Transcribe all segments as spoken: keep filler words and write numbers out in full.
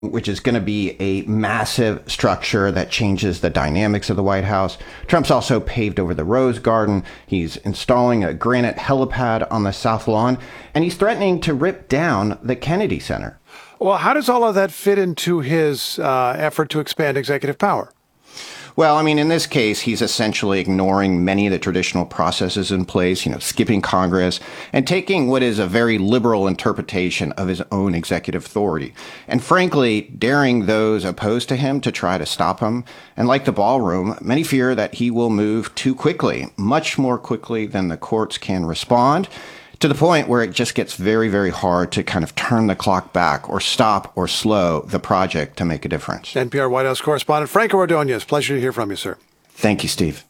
which is going to be a massive structure that changes the dynamics of the White House. Trump's also paved over the Rose Garden. He's installing a granite helipad on the South Lawn, and he's threatening to rip down the Kennedy Center. Well, how does all of that fit into his uh, effort to expand executive power? Well, I mean, in this case, he's essentially ignoring many of the traditional processes in place, you know, skipping Congress and taking what is a very liberal interpretation of his own executive authority. And frankly, daring those opposed to him to try to stop him. And like the ballroom, many fear that he will move too quickly, much more quickly than the courts can respond, to the point where it just gets very, very hard to kind of turn the clock back or stop or slow the project to make a difference. N P R White House correspondent Franco Ordonez, pleasure to hear from you, sir. Thank you, Steve.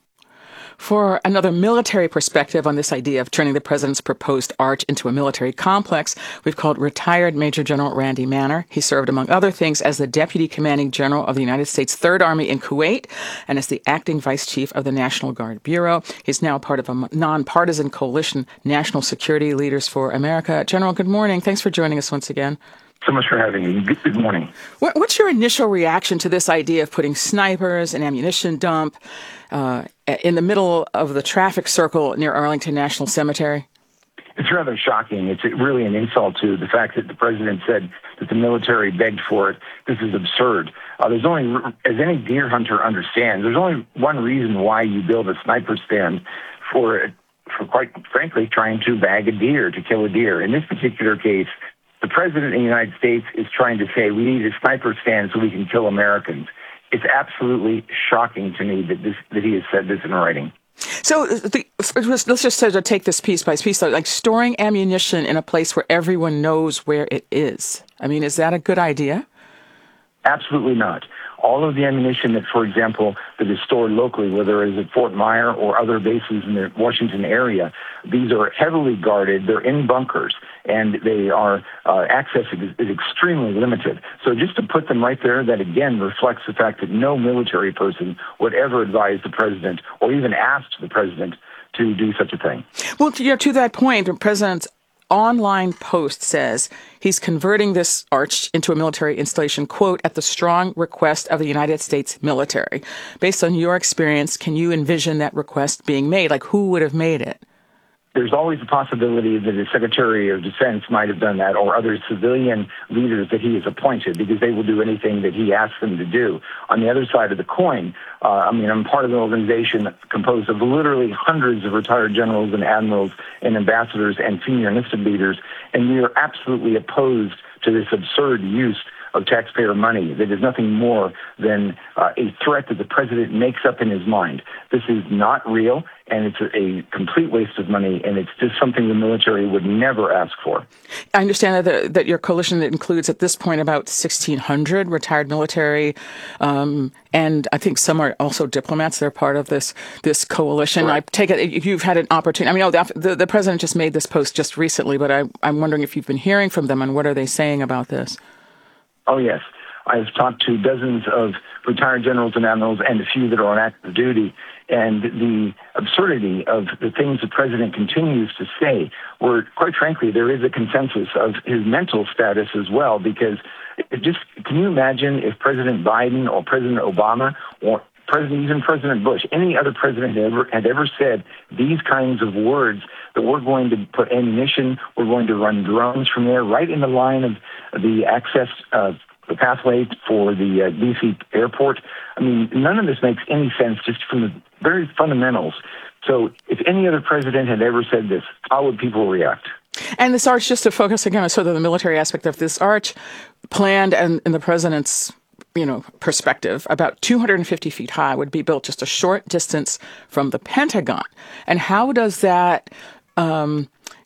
For another military perspective on this idea of turning the president's proposed arch into a military complex, we've called retired Major General Randy Manner. He served, among other things, as the Deputy Commanding General of the United States Third Army in Kuwait and as the acting Vice Chief of the National Guard Bureau. He's now part of a nonpartisan coalition, National Security Leaders for America. General, good morning. Thanks for joining us once again. So much for having me. Good, good morning. What's your initial reaction to this idea of putting snipers and ammunition dump uh, in the middle of the traffic circle near Arlington National Cemetery? It's rather shocking. It's really an insult to the fact that the president said that the military begged for it. This is absurd. Uh, there's only, as any deer hunter understands, there's only one reason why you build a sniper stand for, for quite frankly, trying to bag a deer, to kill a deer. In this particular case, the president of the United States is trying to say we need a sniper stand so we can kill Americans. It's absolutely shocking to me that this that he has said this in writing. So the, let's just sort of take this piece by piece, like storing ammunition in a place where everyone knows where it is. I mean, is that a good idea? Absolutely not. All of the ammunition that, for example, that is stored locally, whether it is at Fort Myer or other bases in the Washington area, these are heavily guarded. They're in bunkers, and they are uh, access is, is extremely limited. So just to put them right there, that again reflects the fact that no military person would ever advise the president or even ask the president to do such a thing. Well, to, you know, to that point, the president's online post says he's converting this arch into a military installation, quote, at the strong request of the United States military. Based on your experience, can you envision that request being made? Like, who would have made it? There's always a possibility that the Secretary of Defense might have done that, or other civilian leaders that he has appointed, because they will do anything that he asks them to do. On the other side of the coin, uh, I mean, I'm part of an organization composed of literally hundreds of retired generals and admirals and ambassadors and senior enlisted leaders, and we are absolutely opposed to this absurd use of taxpayer money that is nothing more than uh, a threat that the president makes up in his mind. This is not real, and it's a, a complete waste of money, and it's just something the military would never ask for. I understand that, the, that your coalition includes at this point about sixteen hundred retired military, um, and I think some are also diplomats. They're part of this this coalition. Right. I take it you've had an opportunity. I mean, oh, the, the, the president just made this post just recently, but I, I'm wondering if you've been hearing from them, and what are they saying about this? Oh, yes. I've talked to dozens of retired generals and admirals and a few that are on active duty, and the absurdity of the things the president continues to say, where, quite frankly, there is a consensus of his mental status as well, because it just, can you imagine if President Biden or President Obama or President, even President Bush, any other president had ever, had ever said these kinds of words, that we're going to put ammunition, we're going to run drones from there, right in the line of the access, uh, the pathway for the uh, D C airport. I mean, none of this makes any sense just from the very fundamentals. So if any other president had ever said this, how would people react? And this arch, just to focus again on sort of the military aspect of this arch, planned and in the president's you know, perspective, about two hundred fifty feet high, would be built just a short distance from the Pentagon. And how does that, um,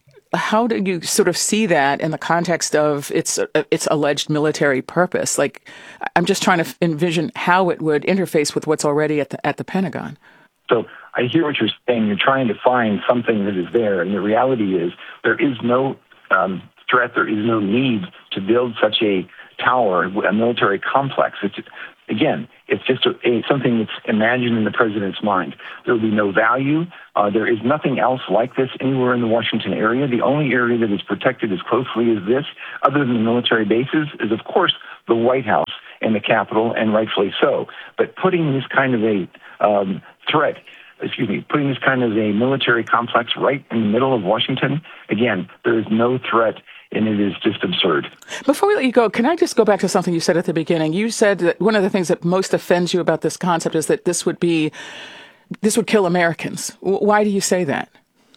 how do you sort of see that in the context of its uh, its alleged military purpose? Like, I'm just trying to envision how it would interface with what's already at the at the Pentagon. So I hear what you're saying. You're trying to find something that is there, and the reality is there is no um, threat. There is no need to build such a tower, a military complex. It's, again, it's just a, a, something that's imagined in the president's mind. There will be no value. Uh, there is nothing else like this anywhere in the Washington area. The only area that is protected as closely as this, other than the military bases, is, of course, the White House and the Capitol, and rightfully so. But putting this kind of a um, threat, excuse me, putting this kind of a military complex right in the middle of Washington, again, there is no threat, and it is just absurd. Before we let you go, can I just go back to something you said at the beginning? You said that one of the things that most offends you about this concept is that this would be, this would kill Americans. Why do you say that?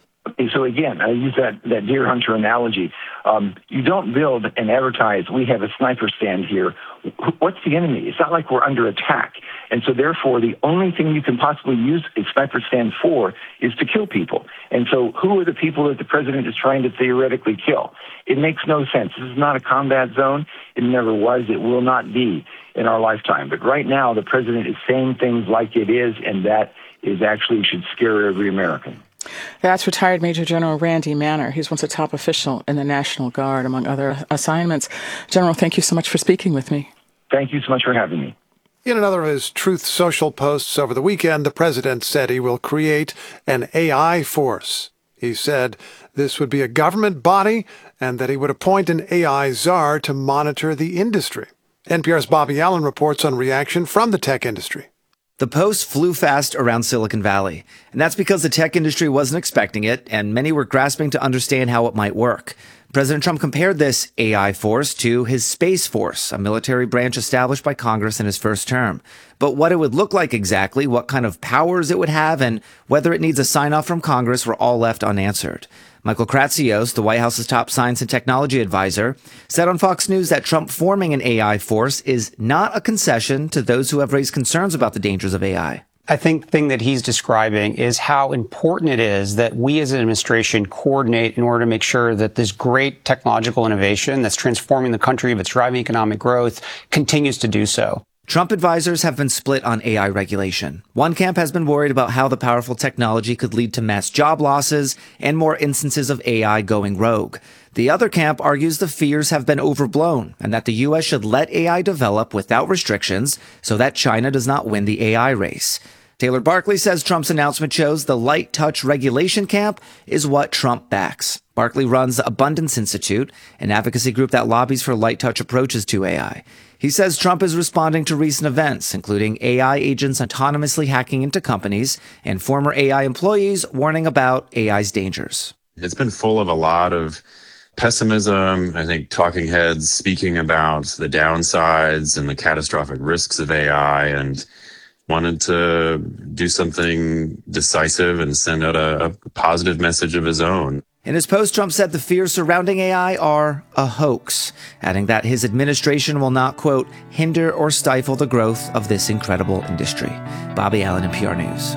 So again, I use that, that deer hunter analogy. Um, you don't build and advertise, we have a sniper stand here. What's the enemy? It's not like we're under attack. And so therefore, the only thing you can possibly use a sniper stand for is to kill people. And so who are the people that the president is trying to theoretically kill? It makes no sense. This is not a combat zone. It never was. It will not be in our lifetime. But right now, the president is saying things like it is, and that is actually should scare every American. That's retired Major General Randy Manner. He's once a top official in the National Guard, among other assignments. General, thank you so much for speaking with me. Thank you so much for having me. In another of his Truth Social posts over the weekend, the president said he will create an A I force. He said this would be a government body and that he would appoint an A I czar to monitor the industry. N P R's Bobby Allen reports on reaction from the tech industry. The post flew fast around Silicon Valley, and that's because the tech industry wasn't expecting it, and many were grasping to understand how it might work. President Trump compared this A I force to his Space Force, a military branch established by Congress in his first term. But what it would look like exactly, what kind of powers it would have, and whether it needs a sign-off from Congress were all left unanswered. Michael Kratsios, the White House's top science and technology advisor, said on Fox News that Trump forming an A I force is not a concession to those who have raised concerns about the dangers of A I. I think the thing that he's describing is how important it is that we as an administration coordinate in order to make sure that this great technological innovation that's transforming the country, that's driving economic growth, continues to do so. Trump advisors have been split on A I regulation. One camp has been worried about how the powerful technology could lead to mass job losses and more instances of A I going rogue. The other camp argues the fears have been overblown and that the U S should let A I develop without restrictions so that China does not win the A I race. Taylor Barkley says Trump's announcement shows the light touch regulation camp is what Trump backs. Barkley runs the Abundance Institute, an advocacy group that lobbies for light touch approaches to A I. He says Trump is responding to recent events, including A I agents autonomously hacking into companies and former A I employees warning about A I's dangers. It's been full of a lot of pessimism. I think talking heads speaking about the downsides and the catastrophic risks of A I, and wanted to do something decisive and send out a, a positive message of his own. In his post, Trump said the fears surrounding A I are a hoax, adding that his administration will not, quote, hinder or stifle the growth of this incredible industry. Bobby Allen, N P R News.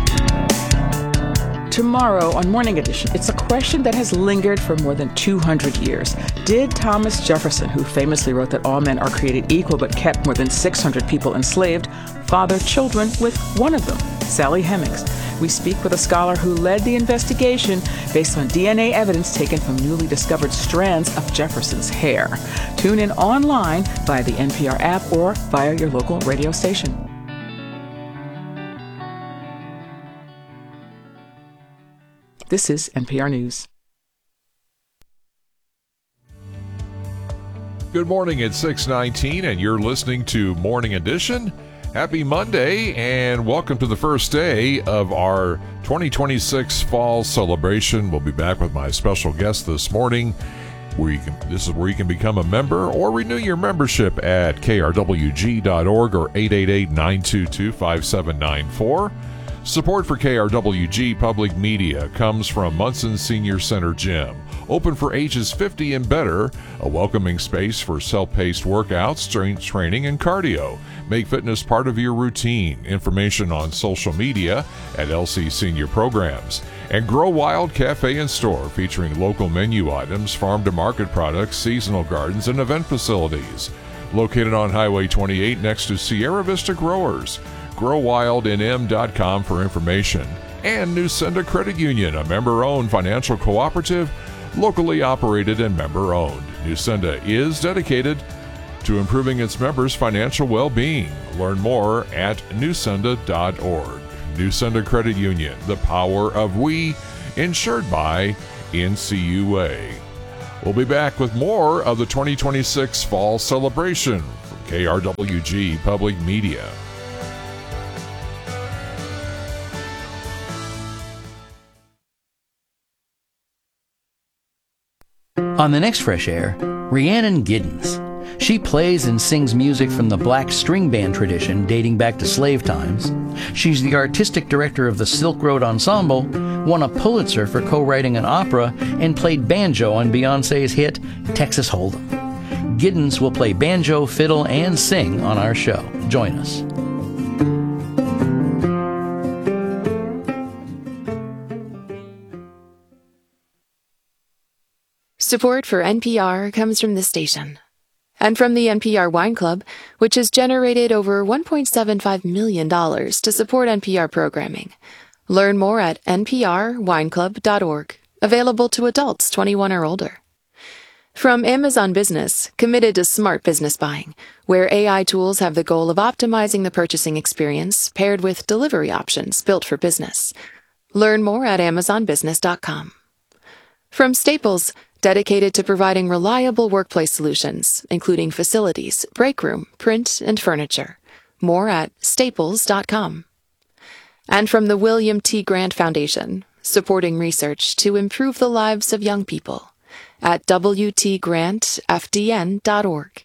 Tomorrow on Morning Edition, it's a question that has lingered for more than two hundred years. Did Thomas Jefferson, who famously wrote that all men are created equal but kept more than six hundred people enslaved, father children with one of them, Sally Hemings? We speak with a scholar who led the investigation based on D N A evidence taken from newly discovered strands of Jefferson's hair. Tune in online via the N P R app or via your local radio station. This is N P R News. Good morning, it's six nineteen, and you're listening to Morning Edition. Happy Monday, and welcome to the first day of our twenty twenty-six fall celebration. We'll be back with my special guest this morning. Where you can, this is where you can become a member or renew your membership at K R W G dot org or eight eight eight, nine two two, five seven nine four. Support for K R W G Public Media comes from Munson Senior Center Gym, open for ages fifty and better, a welcoming space for self-paced workouts, strength training, and cardio. Make fitness part of your routine. Information on social media at L C Senior Programs. And Grow Wild Cafe and Store, featuring local menu items, farm-to-market products, seasonal gardens, and event facilities. Located on Highway twenty-eight next to Sierra Vista Growers. grow wild n m dot com for information. And Newsenda Credit Union, a member-owned financial cooperative, locally operated and member-owned. Newsenda is dedicated to improving its members' financial well-being. Learn more at newsenda dot org. Newsenda Credit Union, the power of we, insured by N C U A. We'll be back with more of the twenty twenty-six Fall Celebration from K R W G Public Media. On the next Fresh Air, Rhiannon Giddens. She plays and sings music from the black string band tradition dating back to slave times. She's the artistic director of the Silk Road Ensemble, won a Pulitzer for co-writing an opera, and played banjo on Beyoncé's hit Texas Hold'em. Giddens will play banjo, fiddle, and sing on our show. Join us. Support for N P R comes from this station and from the N P R Wine Club, which has generated over one point seven five million dollars to support N P R programming. Learn more at n p r wine club dot org. Available to adults twenty-one or older. From Amazon Business, committed to smart business buying, where A I tools have the goal of optimizing the purchasing experience paired with delivery options built for business. Learn more at amazon business dot com. From Staples, dedicated to providing reliable workplace solutions, including facilities, break room, print, and furniture. More at staples dot com. And from the William T. Grant Foundation, supporting research to improve the lives of young people, at w t grant f d n dot org.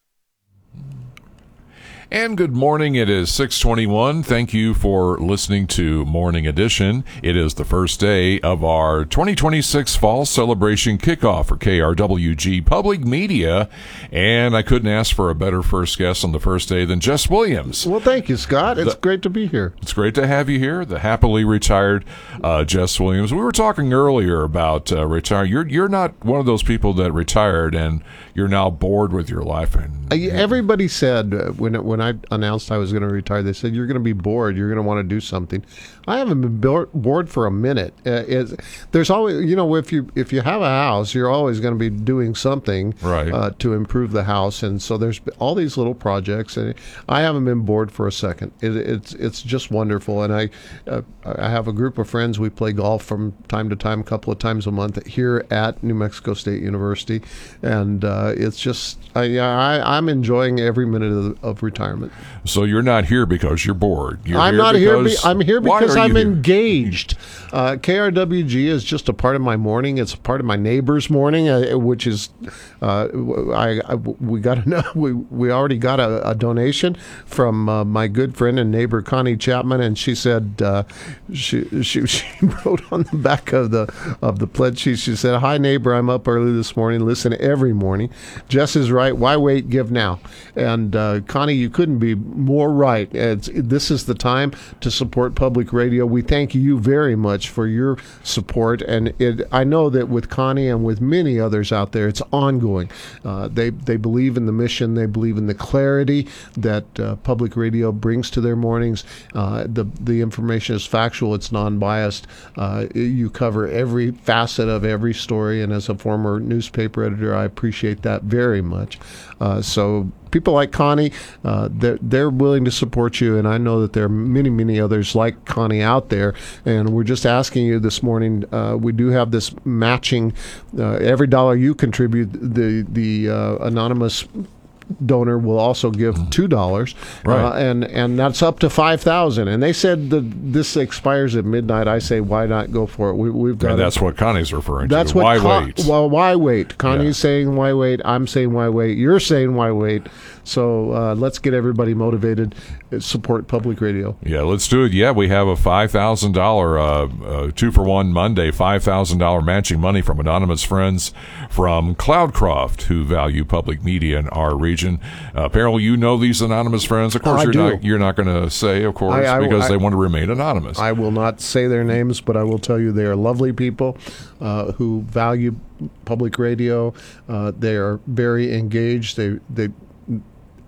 And good morning. It is six twenty-one. Thank you for listening to Morning Edition. It is the first day of our twenty twenty-six Fall Celebration kickoff for K R W G Public Media. And I couldn't ask for a better first guest on the first day than Jess Williams. Well, thank you, Scott. It's the, great to be here. It's great to have you here, the happily retired uh, Jess Williams. We were talking earlier about uh, retiring. You're, you're not one of those people that retired and you're now bored with your life. And, uh, everybody said uh, when it, when I announced I was going to retire, they said, you're going to be bored. You're going to want to do something. I haven't been bored, bored for a minute. Uh, it's, there's always, you know, if you if you have a house, you're always going to be doing something right. uh, to improve the house. And so there's all these little projects, and I haven't been bored for a second. It, it's it's just wonderful. And I uh, I have a group of friends. We play golf from time to time, a couple of times a month here at New Mexico State University, and uh, it's just I, I I'm enjoying every minute of, of retirement. So you're not here because you're bored. You're I'm here not because, here. Be, I'm here because I'm here? engaged. Uh, K R W G is just a part of my morning. It's a part of my neighbor's morning, uh, which is uh, I, I we got to know we we already got a, a donation from uh, my good friend and neighbor Connie Chapman, and she said uh, she, she she wrote on the back of the of the pledge sheet. She said, "Hi neighbor, I'm up early this morning. Listen every morning. Jess is right. Why wait? Give now." And uh, Connie, you couldn't be more right. It's, this is the time to support public radio. We thank you very much for your support, and it, I know that with Connie and with many others out there, it's ongoing. Uh, they they believe in the mission. They believe in the clarity that uh, public radio brings to their mornings. Uh, the the information is factual. It's non-biased. Uh, you cover every facet of every story, and as a former newspaper editor, I appreciate that very much. Uh, so people like Connie, uh, they're, they're willing to support you, and I know that there are many, many others like Connie out there, and we're just asking you this morning, uh, we do have this matching, uh, every dollar you contribute, the, the uh, anonymous donor will also give two dollars, right. uh, and and that's up to five thousand. And they said that this expires at midnight. I say, why not go for it? We, we've got. And that's what Connie's referring that's to. What why Con- wait? Well, why wait? Connie's yeah. saying why wait. I'm saying why wait. You're saying why wait. So uh, let's get everybody motivated. Support public radio. Yeah, let's do it. Yeah, we have a five thousand dollar uh, uh, two for one Monday. Five thousand dollar matching money from anonymous friends from Cloudcroft who value public media in our region. Uh, Apparently, you know these anonymous friends. Of course, I you're do. not. You're not going to say, of course, I, I, because I, they want to remain anonymous. I will not say their names, but I will tell you they are lovely people uh, who value public radio. Uh, they are very engaged. They they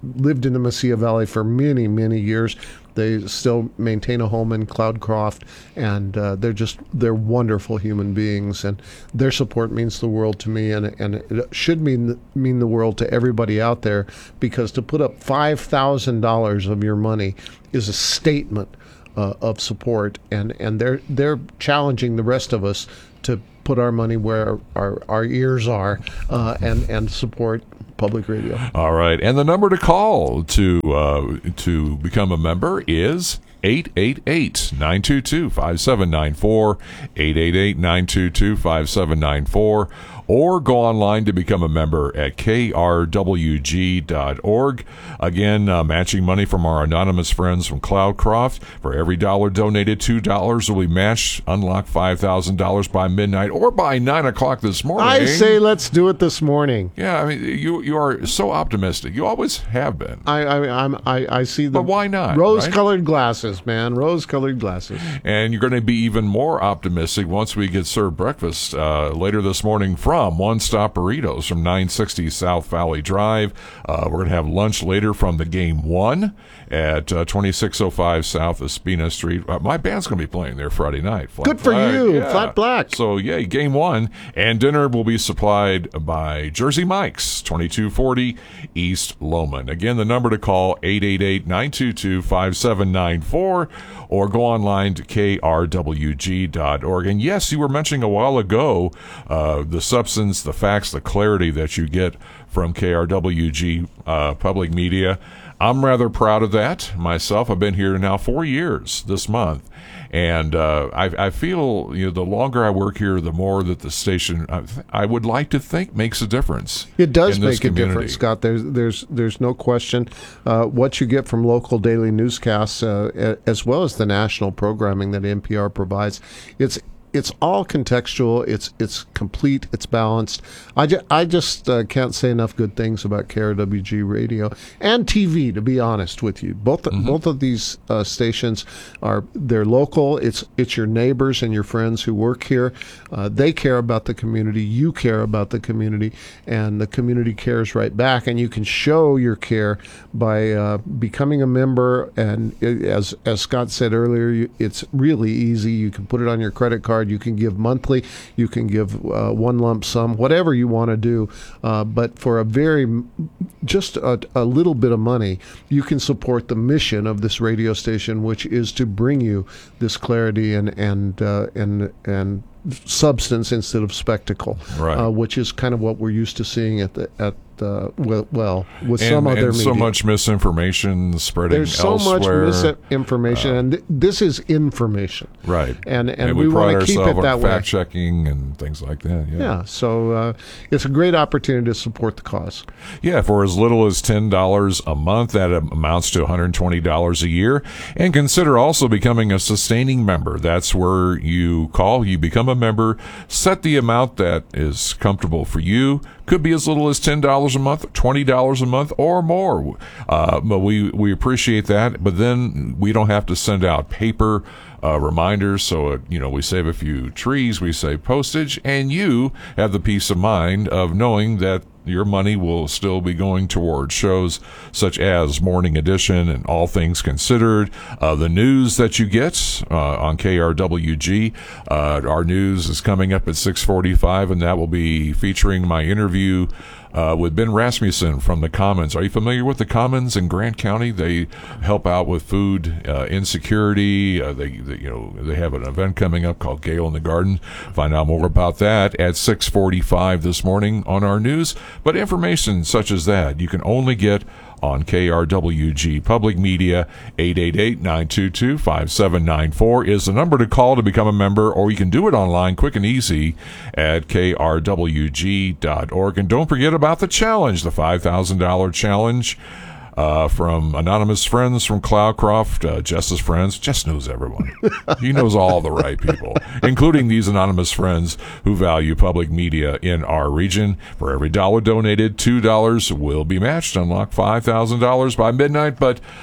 lived in the Mesilla Valley for many, many years. They still maintain a home in Cloudcroft, and uh, they're just they're wonderful human beings, and their support means the world to me, and and it should mean mean the world to everybody out there, because to put up five thousand dollars of your money is a statement uh, of support, and and they're they're challenging the rest of us to put our money where our our ears are, uh, and and support public radio. All right, and the number to call to uh, to become a member is eight eight eight, nine two two, five seven nine four, eight eight eight, nine two two, five seven nine four, or go online to become a member at K R W G dot org. Again, uh, matching money from our anonymous friends from Cloudcroft. For every dollar donated, two dollars will be matched. Unlock five thousand dollars by midnight or by nine o'clock this morning. I say let's do it this morning. Yeah, I mean, you you are so optimistic. You always have been. I I I'm, I, I see the But why not, rose-colored right? glasses, man. Rose-colored glasses. And you're going to be even more optimistic once we get served breakfast uh, later this morning from One Stop Burritos from nine sixty South Valley Drive. Uh, we're going to have lunch later from the Game One at uh, twenty-six oh five South Espina Street. Uh, my band's going to be playing there Friday night. Flat Good for Black. you, Yeah. Flat Black. So, yay, Game One. And dinner will be supplied by Jersey Mike's, twenty-two forty East Lowman. Again, the number to call, eight eight eight, nine two two, five seven nine four, or go online to K R W G dot org. And yes, you were mentioning a while ago uh, the substance, the facts, the clarity that you get from K R W G uh, Public Media. I'm rather proud of that myself. I've been here now four years this month. And uh, I, I feel, you know, the longer I work here, the more that the station, I, I would like to think, makes a difference. It does in this make a community. difference, Scott. There's there's there's no question. Uh, what you get from local daily newscasts, uh, as well as the national programming that N P R provides, it's it's all contextual. It's it's complete. It's balanced. I, ju- I just uh, can't say enough good things about K R W G Radio and T V. To be honest with you, both Mm-hmm. both of these uh, stations are they're local. It's it's your neighbors and your friends who work here. Uh, they care about the community. You care about the community, and the community cares right back. And you can show your care by uh, becoming a member. And it, as as Scott said earlier, you, it's really easy. You can put it on your credit card. You can give monthly. You can give uh, one lump sum, whatever you want to do. Uh, but for a very, just a, a little bit of money, you can support the mission of this radio station, which is to bring you this clarity and and uh, and and substance instead of spectacle, Right. uh, which is kind of what we're used to seeing at the at uh, well, well with And, some other and media. so much misinformation spreading There's so elsewhere. much misinformation, uh, and th- this is information, Right. And and, And we, we, want pride to keep ourselves it that on way. fact checking and things like that. Yeah. Yeah, so uh, it's a great opportunity to support the cause. Yeah, for as little as ten dollars a month, that amounts to one hundred twenty dollars a year. And consider also becoming a sustaining member. That's where you call, you become a member, set the amount that is comfortable for you. Could be as little as ten dollars a month, twenty dollars a month, or more. Uh, but we, we appreciate that. But then we don't have to send out paper uh, reminders. So, uh, you know, we save a few trees, we save postage, and you have the peace of mind of knowing that your money will still be going towards shows such as Morning Edition and All Things Considered. Uh, the news that you get uh, on K R W G, uh, our news is coming up at six forty-five, and that will be featuring my interview uh, with Ben Rasmussen from the Commons. Are you familiar with the Commons in Grant County? They help out with food uh, insecurity. Uh, they, they, you know, they have an event coming up called Gale in the Garden. Find out more about that at six forty-five this morning on our news. But information such as that you can only get on K R W G Public Media. Eight eight eight, nine two two, five seven nine four is the number to call to become a member, or you can do it online quick and easy at K R W G dot org. And don't forget about the challenge, the five thousand dollars challenge. Uh, from anonymous friends from Cloudcroft, uh, Jess's friends. Jess knows everyone. He knows all the right people, including these anonymous friends who value public media in our region. For every dollar donated, two dollars will be matched. Unlock five thousand dollars by midnight. But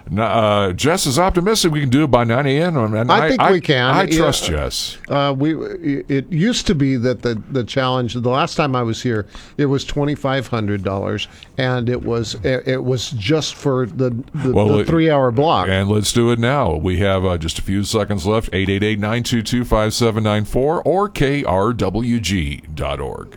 Uh, Jess is optimistic we can do it by nine a.m. And I think I, we can. I, I Yeah. trust Jess. Uh, we it used to be that the, the challenge. The last time I was here, it was twenty five hundred dollars, and it was it, it was just for the the, Well, the it- three hour block. And let's do it now. We have uh, just a few seconds left. eight eight eight, nine two two, five seven nine four or K R W G dot org.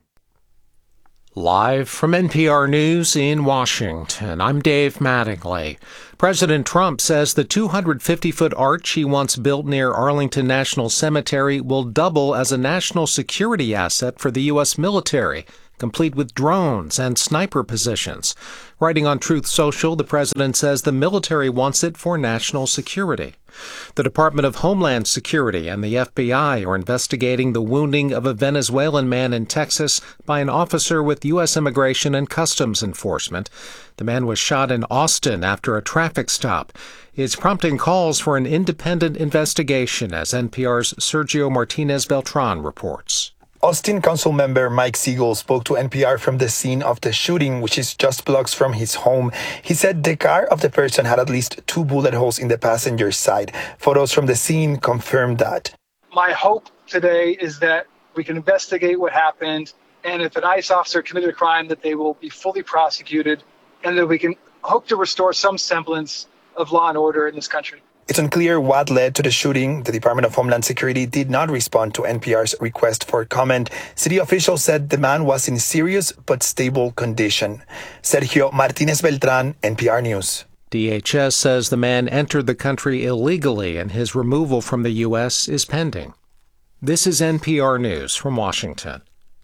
Live from N P R News in Washington, I'm Dave Mattingly. President Trump says the two hundred fifty foot arch he wants built near Arlington National Cemetery will double as a national security asset for the U S military, complete with drones and sniper positions. Writing on Truth Social, the president says the military wants it for national security. The Department of Homeland Security and the F B I are investigating the wounding of a Venezuelan man in Texas by an officer with U S Immigration and Customs Enforcement. The man was shot in Austin after a traffic stop. It's prompting calls for an independent investigation, as N P R's Sergio Martinez Beltran reports. Austin Council member Mike Siegel spoke to N P R from the scene of the shooting, which is just blocks from his home. He said the car of the person had at least two bullet holes in the passenger side. Photos from the scene confirmed that. My hope today is that we can investigate what happened, and if an ICE officer committed a crime, that they will be fully prosecuted, and that we can hope to restore some semblance of law and order in this country. It's unclear what led to the shooting. The Department of Homeland Security did not respond to N P R's request for comment. City officials said the man was in serious but stable condition. Sergio Martinez Beltran, N P R News. D H S says the man entered the country illegally and his removal from the U S is pending. This is N P R News from Washington.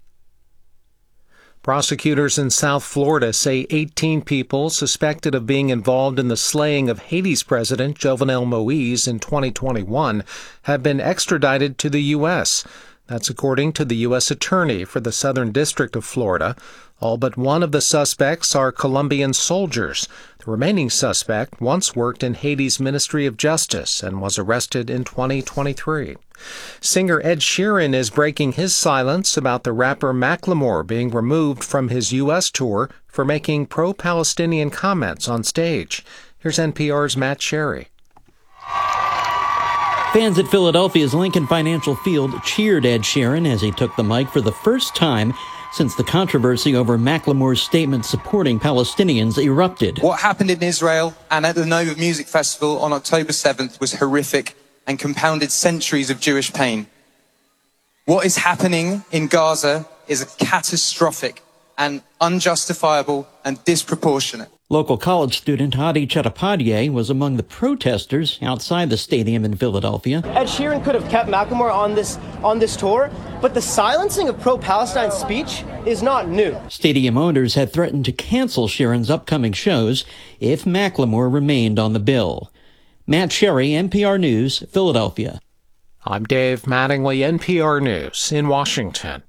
Prosecutors in South Florida say eighteen people suspected of being involved in the slaying of Haiti's president Jovenel Moïse in twenty twenty-one have been extradited to the U S. That's according to the U S Attorney for the Southern District of Florida. All but one of the suspects are Colombian soldiers. The remaining suspect once worked in Haiti's Ministry of Justice and was arrested in twenty twenty-three. Singer Ed Sheeran is breaking his silence about the rapper Macklemore being removed from his U S tour for making pro-Palestinian comments on stage. Here's N P R's Matt Sherry. Fans at Philadelphia's Lincoln Financial Field cheered Ed Sheeran as he took the mic for the first time since the controversy over Macklemore's statement supporting Palestinians erupted. What happened in Israel and at the Nova Music Festival on October seventh was horrific and compounded centuries of Jewish pain. What is happening in Gaza is catastrophic and unjustifiable and disproportionate. Local college student Hadi Chattopadhyay was among the protesters outside the stadium in Philadelphia. Ed Sheeran could have kept Macklemore on this on this tour, but the silencing of pro-Palestine speech is not new. Stadium owners had threatened to cancel Sheeran's upcoming shows if Macklemore remained on the bill. Matt Sherry, N P R News, Philadelphia. I'm Dave Mattingly, N P R News in Washington.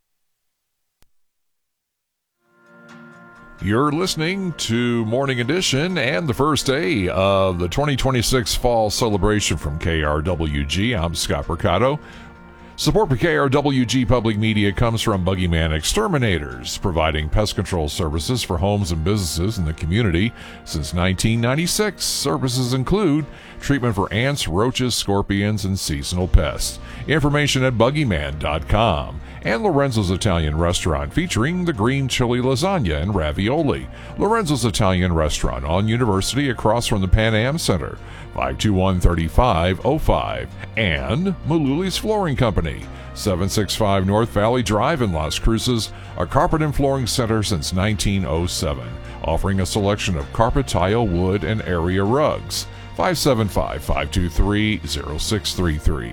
You're listening to Morning Edition and the first day of the twenty twenty-six Fall Celebration from K R W G. I'm Scott Mercado. Support for K R W G Public Media comes from Buggyman Exterminators, providing pest control services for homes and businesses in the community since nineteen ninety-six. Services include treatment for ants, roaches, scorpions, and seasonal pests. Information at buggyman dot com. And Lorenzo's Italian Restaurant, featuring the green chili lasagna and ravioli. Lorenzo's Italian Restaurant on University across from the Pan Am Center, five two one, three five zero five. And Maluli's Flooring Company, seven sixty-five North Valley Drive in Las Cruces, a carpet and flooring center since nineteen oh seven, offering a selection of carpet, tile, wood, and area rugs. five seven five, five two three, zero six three three.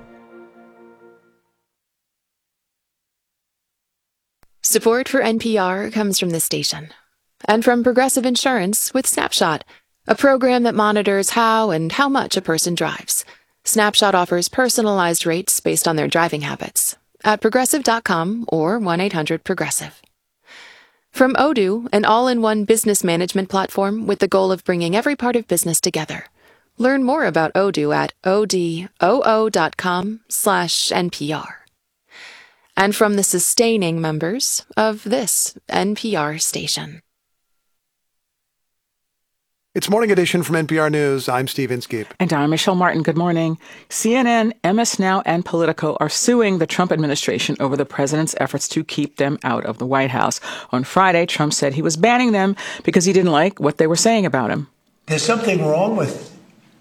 Support for N P R comes from this station and from Progressive Insurance with Snapshot, a program that monitors how and how much a person drives. Snapshot offers personalized rates based on their driving habits at progressive dot com or one eight hundred progressive. From Odoo, an all-in-one business management platform with the goal of bringing every part of business together. Learn more about Odoo at odoo dot com slash N P R. And from the sustaining members of this N P R station. It's Morning Edition from N P R News. I'm Steve Inskeep. And I'm Michelle Martin. Good morning. C N N, M S Now, and Politico are suing the Trump administration over the president's efforts to keep them out of the White House. On Friday, Trump said he was banning them because he didn't like what they were saying about him. There's something wrong with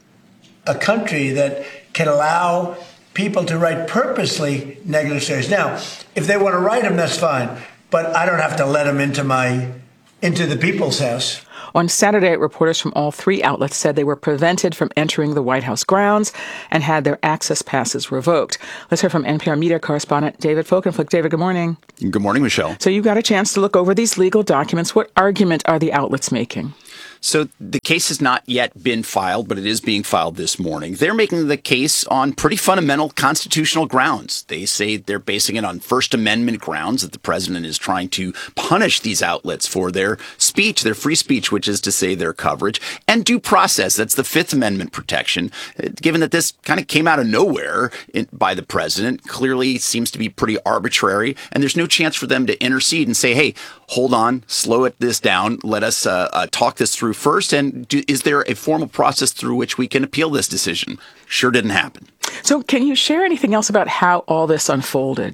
a country that can allow people to write purposely negative stories. Now, if they want to write them, that's fine. But I don't have to let them into my, into the people's house. On Saturday, reporters from all three outlets said they were prevented from entering the White House grounds and had their access passes revoked. Let's hear from N P R media correspondent David Folkenflik. David, good morning. Good morning, Michelle. So you got a chance to look over these legal documents. What argument are the outlets making? So the case has not yet been filed, but it is being filed this morning. They're making the case on pretty fundamental constitutional grounds. They say they're basing it on First Amendment grounds, that the president is trying to punish these outlets for their speech, their free speech, which is to say their coverage, and due process. That's the Fifth Amendment protection. Given that this kind of came out of nowhere in, by the president, clearly seems to be pretty arbitrary, and there's no chance for them to intercede and say, hey, hold on, slow it this down, let us uh, uh, talk this through first, and do, is there a formal process through which we can appeal this decision? Sure didn't happen. So can you share anything else about how all this unfolded?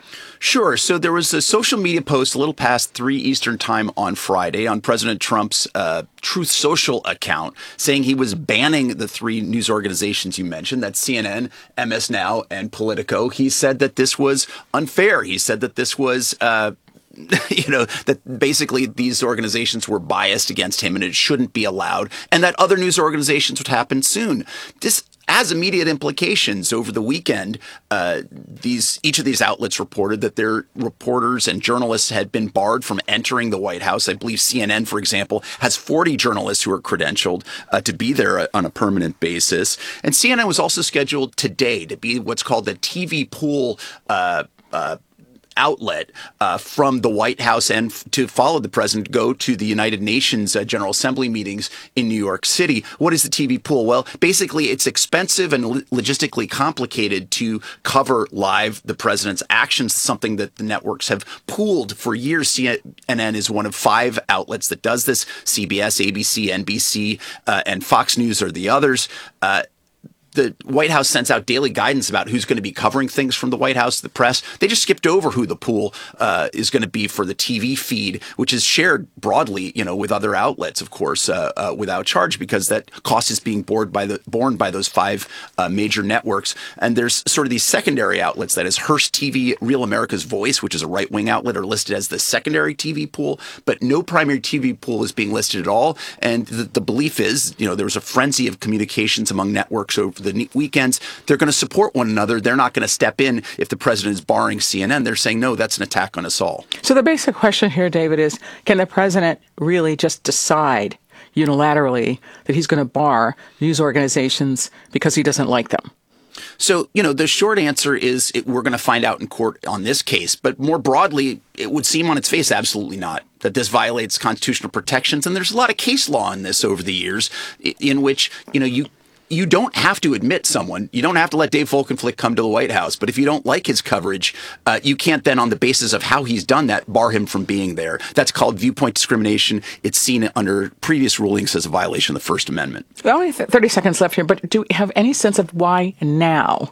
Sure. So there was a social media post a little past three Eastern time on Friday on President Trump's uh, Truth Social account saying he was banning the three news organizations you mentioned, that's C N N, M S Now, and Politico. He said that this was unfair. He said that this was uh, you know, that basically these organizations were biased against him and it shouldn't be allowed, and that other news organizations would happen soon. This has immediate implications. Over the weekend, uh, these each of these outlets reported that their reporters and journalists had been barred from entering the White House. I believe C N N, for example, has forty journalists who are credentialed uh, to be there on a permanent basis. And C N N was also scheduled today to be what's called the T V pool uh, uh outlet uh, from the White House and f- to follow the president go to the United Nations uh, General Assembly meetings in New York City. What is the T V pool? Well, basically, it's expensive and lo- logistically complicated to cover live the president's actions, something that the networks have pooled for years. C N N is one of five outlets that does this. C B S, A B C, N B C, uh, and Fox News are the others. Uh, The White House sends out daily guidance about who's going to be covering things from the White House, the press. They just skipped over who the pool uh, is going to be for the T V feed, which is shared broadly, you know, with other outlets, of course, uh, uh, without charge, because that cost is being borne by the borne by those five uh, major networks. And there's sort of these secondary outlets, that is Hearst T V, Real America's Voice, which is a right-wing outlet, are listed as the secondary T V pool, but no primary T V pool is being listed at all. And the, the belief is, you know, there was a frenzy of communications among networks over the weekends. They're going to support one another. They're not going to step in if the president is barring C N N. They're saying, no, that's an attack on us all. So the basic question here, David, is can the president really just decide unilaterally that he's going to bar news organizations because he doesn't like them? So, you know, the short answer is it, we're going to find out in court on this case. But more broadly, it would seem on its face absolutely not, that this violates constitutional protections. And there's a lot of case law in this over the years in which, you know, you You don't have to admit someone. You don't have to let Dave Folkenflik come to the White House. But if you don't like his coverage, uh, you can't then, on the basis of how he's done that, bar him from being there. That's called viewpoint discrimination. It's seen under previous rulings as a violation of the First Amendment. Well, only thirty seconds left here, but do we have any sense of why now?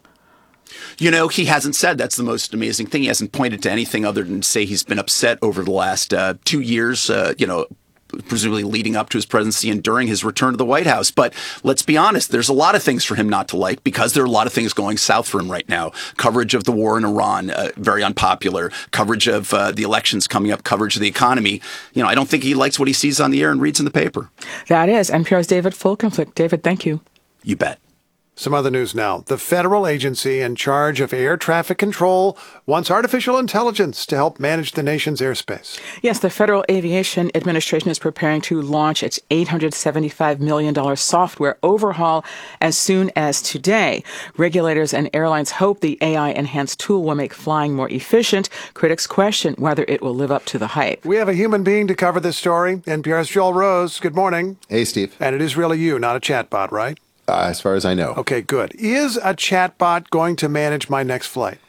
You know, he hasn't said. That's the most amazing thing. He hasn't pointed to anything other than say he's been upset over the last uh, two years, uh, you know, presumably leading up to his presidency and during his return to the White House. But let's be honest, there's a lot of things for him not to like, because there are a lot of things going south for him right now. Coverage of the war in Iran, uh, very unpopular. Coverage of uh, the elections coming up, coverage of the economy. You know, I don't think he likes what he sees on the air and reads in the paper. That is N P R's David Folkenflik. David, thank you. You bet. Some other news now. The federal agency in charge of air traffic control wants artificial intelligence to help manage the nation's airspace. Yes, the Federal Aviation Administration is preparing to launch its eight hundred seventy-five million dollars software overhaul as soon as today. Regulators and airlines hope the A I-enhanced tool will make flying more efficient. Critics question whether it will live up to the hype. We have a human being to cover this story. N P R's Joel Rose. Good morning. Hey, Steve. And it is really you, not a chatbot, right? Uh, as far as I know. Okay, good. Is a chatbot going to manage my next flight?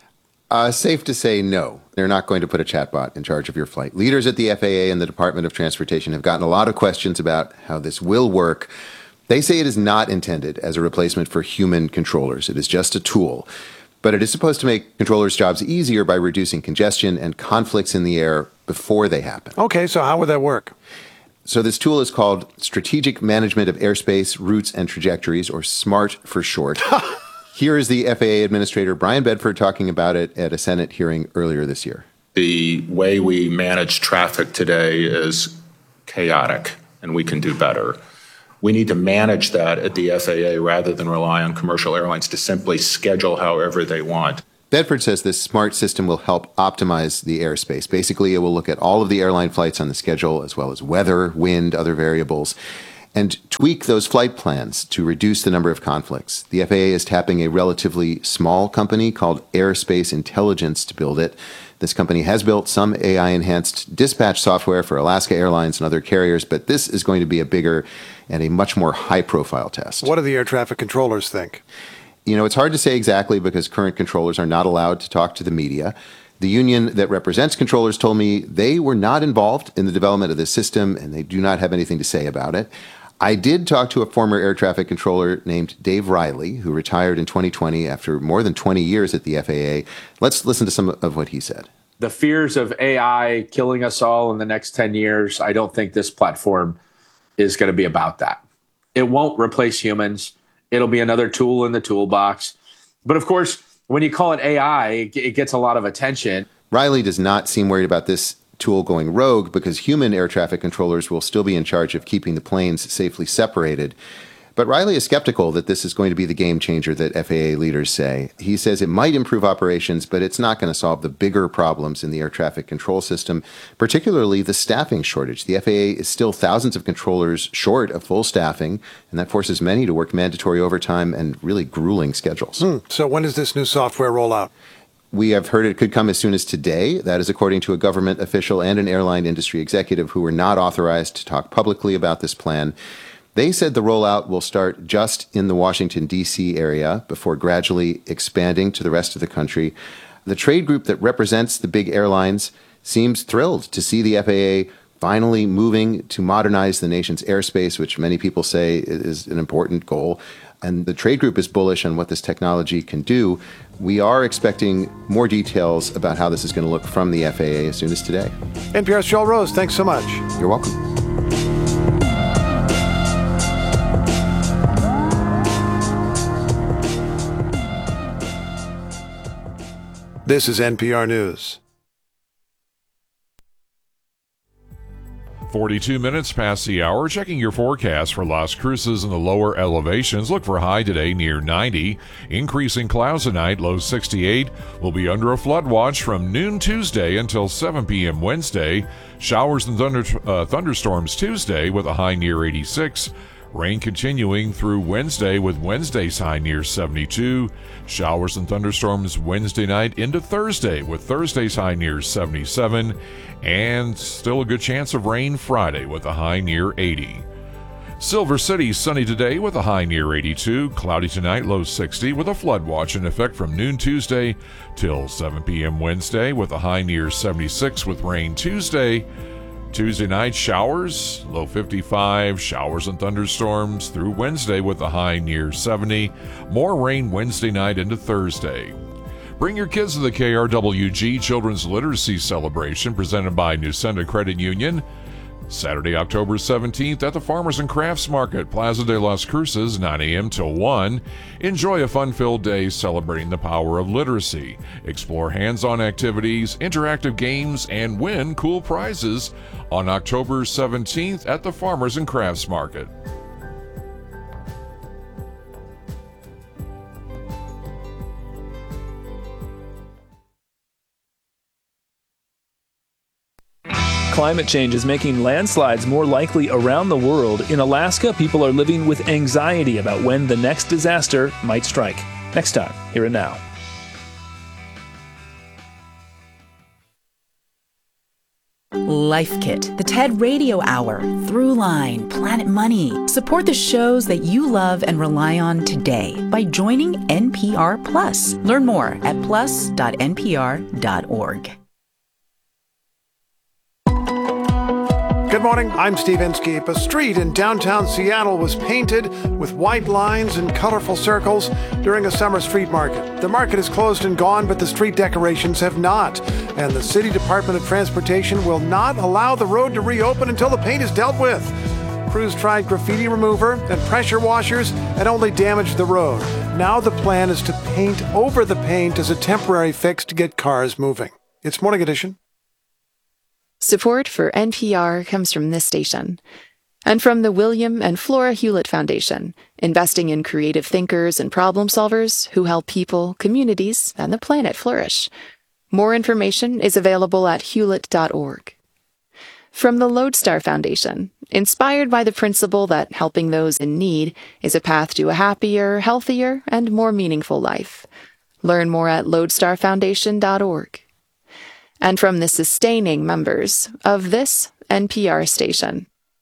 Uh, safe to say no. They're not going to put a chatbot in charge of your flight. Leaders at the F A A and the Department of Transportation have gotten a lot of questions about how this will work. They say it is not intended as a replacement for human controllers. It is just a tool. But it is supposed to make controllers' jobs easier by reducing congestion and conflicts in the air before they happen. Okay, so how would that work? So this tool is called Strategic Management of Airspace, Routes, and Trajectories, or SMART for short. Here is the F A A Administrator Brian Bedford talking about it at a Senate hearing earlier this year. The way we manage traffic today is chaotic, and we can do better. We need to manage that at the F A A rather than rely on commercial airlines to simply schedule however they want. Bedford says this SMART system will help optimize the airspace. Basically, it will look at all of the airline flights on the schedule, as well as weather, wind, other variables, and tweak those flight plans to reduce the number of conflicts. The F A A is tapping a relatively small company called Airspace Intelligence to build it. This company has built some A I-enhanced dispatch software for Alaska Airlines and other carriers, but this is going to be a bigger and a much more high-profile test. What do the air traffic controllers think? You know, it's hard to say exactly because current controllers are not allowed to talk to the media. The union that represents controllers told me they were not involved in the development of this system, and they do not have anything to say about it. I did talk to a former air traffic controller named Dave Riley, who retired in twenty twenty after more than twenty years at the F A A. Let's listen to some of what he said. The fears of A I killing us all in the next ten years, I don't think this platform is going to be about that. It won't replace humans. It'll be another tool in the toolbox. But of course, when you call it A I, it gets a lot of attention. Riley does not seem worried about this tool going rogue because human air traffic controllers will still be in charge of keeping the planes safely separated. But Riley is skeptical that this is going to be the game changer that F A A leaders say. He says it might improve operations, but it's not going to solve the bigger problems in the air traffic control system, particularly the staffing shortage. The F A A is still thousands of controllers short of full staffing, and that forces many to work mandatory overtime and really grueling schedules. Hmm. So when does this new software roll out? We have heard it could come as soon as today. That is according to a government official and an airline industry executive who were not authorized to talk publicly about this plan. They said the rollout will start just in the Washington, D C area before gradually expanding to the rest of the country. The trade group that represents the big airlines seems thrilled to see the F A A finally moving to modernize the nation's airspace, which many people say is an important goal. And the trade group is bullish on what this technology can do. We are expecting more details about how this is going to look from the F A A as soon as today. N P R's Joel Rose, thanks so much. You're welcome. This is N P R News. forty-two minutes past the hour. Checking your forecast for Las Cruces in the lower elevations. Look for high today near ninety. Increasing clouds tonight, low sixty-eight. We'll be under a flood watch from noon Tuesday until seven p.m. Wednesday. Showers and thunder, uh, thunderstorms Tuesday with a high near eighty-six. Rain continuing through Wednesday with Wednesday's high near seventy-two. Showers and thunderstorms Wednesday night into Thursday with Thursday's high near seventy-seven. And still a good chance of rain Friday with a high near eighty. Silver City sunny today with a high near eighty-two. Cloudy tonight, low sixty with a flood watch in effect from noon Tuesday till seven p.m. Wednesday with a high near seventy-six with rain Tuesday. Tuesday night, showers, low fifty-five, showers and thunderstorms through Wednesday with a high near seventy. More rain Wednesday night into Thursday. Bring your kids to the K R W G Children's Literacy Celebration presented by Newsenda Credit Union. Saturday, October seventeenth at the Farmers and Crafts Market, Plaza de las Cruces, nine a.m. till one. Enjoy a fun-filled day celebrating the power of literacy. Explore hands-on activities, interactive games, and win cool prizes on October seventeenth at the Farmers and Crafts Market. Climate change is making landslides more likely around the world. In Alaska, people are living with anxiety about when the next disaster might strike. Next time, Here and Now. Life Kit, the TED Radio Hour, Throughline, Planet Money. Support the shows that you love and rely on today by joining N P R Plus. Learn more at plus dot n p r dot org. Good morning, I'm Steve Inskeep. A street in downtown Seattle was painted with white lines and colorful circles during a summer street market. The market is closed and gone, but the street decorations have not. And the City Department of Transportation will not allow the road to reopen until the paint is dealt with. Crews tried graffiti remover and pressure washers and only damaged the road. Now the plan is to paint over the paint as a temporary fix to get cars moving. It's Morning Edition. Support for N P R comes from this station and from the William and Flora Hewlett Foundation, investing in creative thinkers and problem solvers who help people, communities, and the planet flourish. More information is available at hewlett dot org. From the Lodestar Foundation, inspired by the principle that helping those in need is a path to a happier, healthier, and more meaningful life. Learn more at lodestar foundation dot org. And from the sustaining members of this N P R station.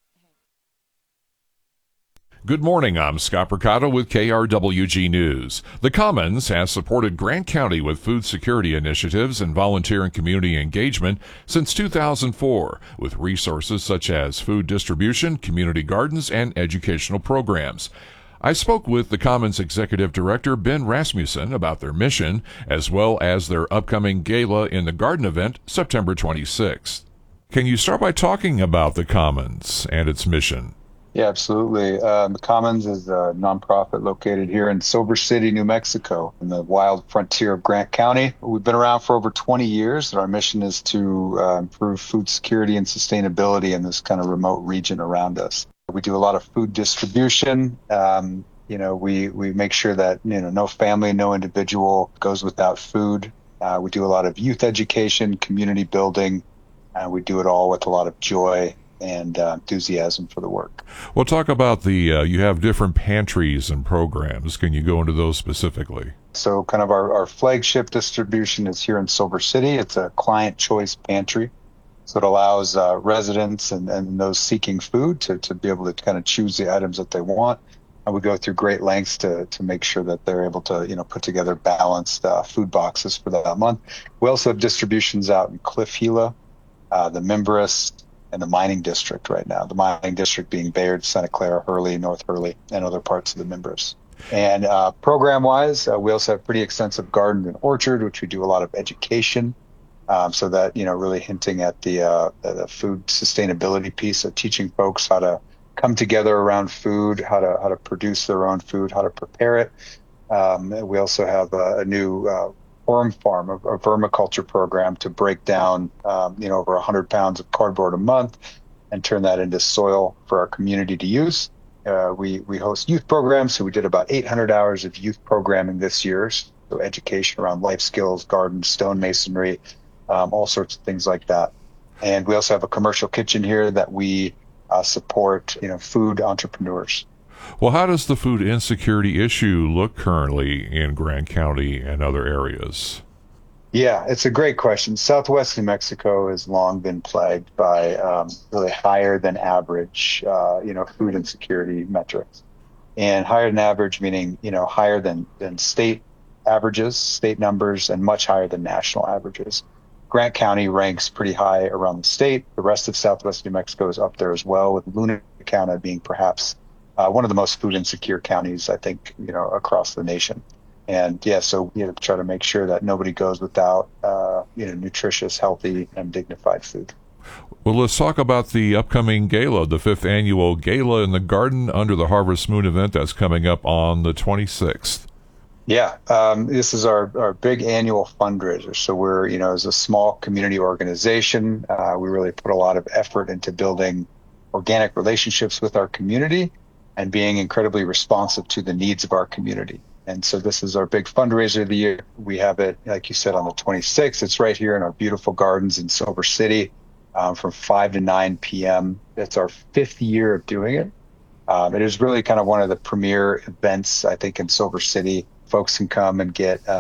Good morning, I'm Scott Percato with K R W G News. The Commons has supported Grant County with food security initiatives and volunteer and community engagement since two thousand four, with resources such as food distribution, community gardens, and educational programs. I spoke with the Commons Executive Director, Ben Rasmussen, about their mission, as well as their upcoming Gala in the Garden event, September twenty-sixth. Can you start by talking about the Commons and its mission? Yeah, absolutely. Um, the Commons is a nonprofit located here in Silver City, New Mexico, in the wild frontier of Grant County. We've been around for over twenty years, and our mission is to uh, improve food security and sustainability in this kind of remote region around us. We do a lot of food distribution. Um, you know, we, we make sure that, you know, no family, no individual goes without food. Uh, we do a lot of youth education, community building. Uh, we do it all with a lot of joy and uh, enthusiasm for the work. Well, talk about the, uh, you have different pantries and programs. Can you go into those specifically? So kind of our, our flagship distribution is here in Silver City. It's a client choice pantry. So it allows uh, residents and, and those seeking food to, to be able to kind of choose the items that they want. And we go through great lengths to to make sure that they're able to, you know, put together balanced uh, food boxes for that month. We also have distributions out in Cliff Gila, uh, the Mimbres, and the mining district right now. The mining district being Bayard, Santa Clara, Hurley, North Hurley, and other parts of the Mimbres. And uh, program-wise, uh, we also have pretty extensive garden and orchard, which we do a lot of education. Um, so that, you know, really hinting at the, uh, the food sustainability piece of teaching folks how to come together around food, how to how to produce their own food, how to prepare it. Um, we also have a, a new uh, worm farm, a, a vermiculture program to break down, um, you know, over one hundred pounds of cardboard a month and turn that into soil for our community to use. Uh, we, we host youth programs, so we did about eight hundred hours of youth programming this year, so education around life skills, gardens, stonemasonry, Um, all sorts of things like that. And we also have a commercial kitchen here that we uh, support, you know, food entrepreneurs. Well, how does the food insecurity issue look currently in Grant County and other areas? Yeah, it's a great question. Southwest New Mexico has long been plagued by um, really higher than average, uh, you know, food insecurity metrics. And higher than average meaning, you know, higher than, than state averages, state numbers, and much higher than national averages. Grant County ranks pretty high around the state. The rest of Southwest New Mexico is up there as well, with Luna County being perhaps uh, one of the most food insecure counties, I think, you know, across the nation. And yeah, so you know, try to make sure that nobody goes without, uh, you know, nutritious, healthy, and dignified food. Well, let's talk about the upcoming gala, the fifth annual Gala in the Garden under the Harvest Moon event that's coming up on the twenty-sixth. Yeah, um, this is our, our big annual fundraiser. So we're, you know, as a small community organization, uh, we really put a lot of effort into building organic relationships with our community and being incredibly responsive to the needs of our community. And so this is our big fundraiser of the year. We have it, like you said, on the twenty-sixth. It's right here in our beautiful gardens in Silver City um, from five to nine p.m. It's our fifth year of doing it. Um, it is really kind of one of the premier events, I think, in Silver City. Folks can come and get, um,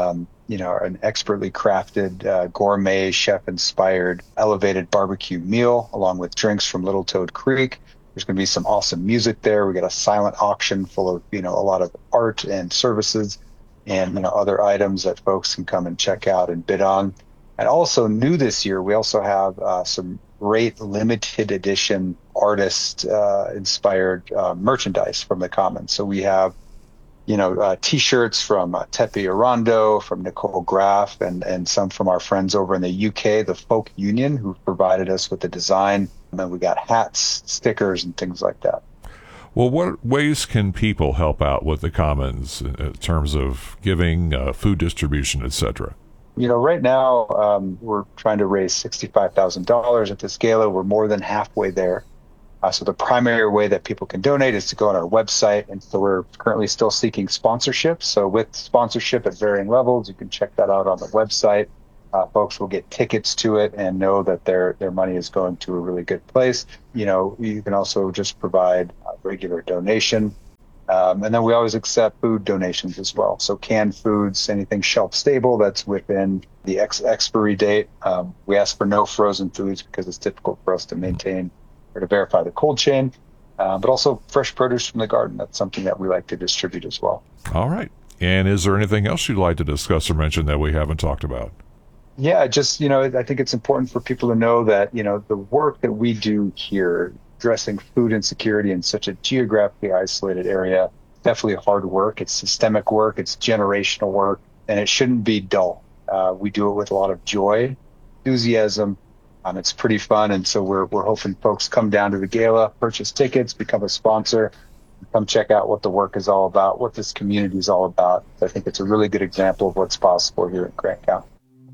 you know, an expertly crafted, uh, gourmet, chef-inspired, elevated barbecue meal, along with drinks from Little Toad Creek. There's going to be some awesome music there. We got a silent auction full of, you know, a lot of art and services and, you know, other items that folks can come and check out and bid on. And also new this year, we also have uh, some great limited edition artist uh, inspired uh, merchandise from the Commons. So we have, you know, uh, T-shirts from uh, Tepe Arando, from Nicole Graff, and, and some from our friends over in the U K, the Folk Union, who provided us with the design. And then we got hats, stickers, and things like that. Well, what ways can people help out with the Commons in terms of giving, uh, food distribution, et cetera? You know, right now um, we're trying to raise sixty-five thousand dollars at this gala. We're more than halfway there. Uh, so the primary way that people can donate is to go on our website. And so we're currently still seeking sponsorship. So with sponsorship at varying levels, you can check that out on the website. Uh, folks will get tickets to it and know that their their money is going to a really good place. You know, you can also just provide a regular donation. Um, and then we always accept food donations as well. So canned foods, anything shelf stable that's within the ex- expiry date. Um, we ask for no frozen foods because it's difficult for us to maintain or to verify the cold chain, uh, but also fresh produce from the garden. That's something that we like to distribute as well. All right. And is there anything else you'd like to discuss or mention that we haven't talked about? Yeah, just, you know, I think it's important for people to know that, you know, the work that we do here, addressing food insecurity in such a geographically isolated area, definitely hard work. It's systemic work. It's generational work, and it shouldn't be dull. Uh, we do it with a lot of joy, enthusiasm. Um, it's pretty fun, and so we're we're hoping folks come down to the gala, purchase tickets, become a sponsor, come check out what the work is all about, what this community is all about. I think it's a really good example of what's possible here in Grant County.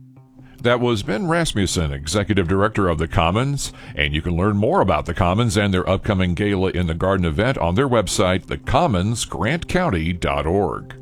That was Ben Rasmussen, Executive Director of the Commons, and you can learn more about the Commons and their upcoming Gala in the Garden event on their website, the commons grant county dot org.